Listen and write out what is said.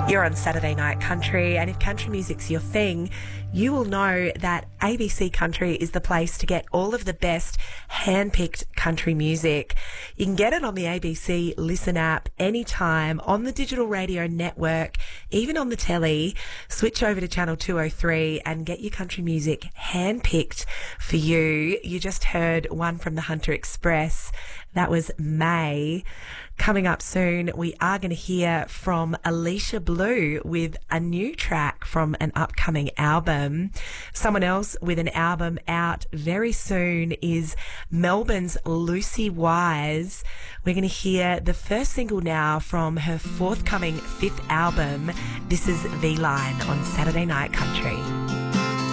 You're on Saturday Night Country, and if country music's your thing, you will know that ABC Country is the place to get all of the best hand-picked country music. You can get it on the ABC Listen app anytime, on the digital radio network, even on the telly. Switch over to channel 203 and get your country music hand-picked for you. You just heard one from the Hunter Express. That was May. Coming up soon, we are going to hear from Alicia Blue with a new track from an upcoming album. Someone else with an album out very soon is Melbourne's Lucy Wise. We're going to hear the first single now from her forthcoming 5th album. This is V-Line on Saturday Night Country.